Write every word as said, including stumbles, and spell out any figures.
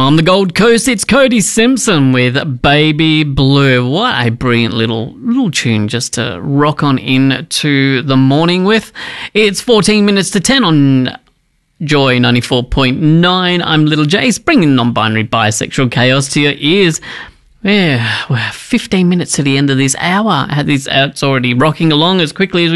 From the Gold Coast, it's Cody Simpson with Baby Blue. What a brilliant little little tune just to rock on into the morning with. It's fourteen minutes to ten on Joy ninety-four point nine. I'm Little Jace, bringing non-binary bisexual chaos to your ears. Yeah, we're fifteen minutes to the end of this hour. This, it's already rocking along as quickly as we